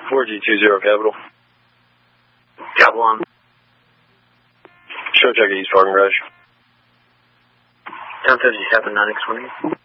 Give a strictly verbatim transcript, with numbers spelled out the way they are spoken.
four G two zero Capital. Capital on. Show check East parking garage. ten fifty-seven, nine X twenty.